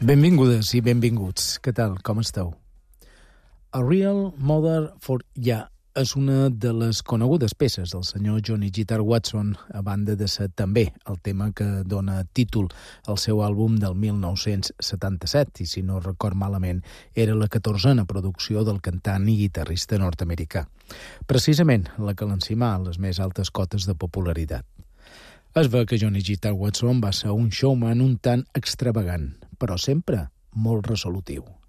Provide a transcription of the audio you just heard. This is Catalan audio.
Benvingudes i benvinguts. Què tal? Com esteu? A Real Mother for Ya és una de les conegudes peces del senyor Johnny Guitar Watson, a banda de ser també el tema que dona títol al seu àlbum del 1977, i si no record malament, era la 14a producció del cantant i guitarrista nord-americà. Precisament la que l'encimà a les més altes cotes de popularitat. Es veu que Johnny Guitar Watson va ser un showman un tant extravagant, però sempre molt resolutiu.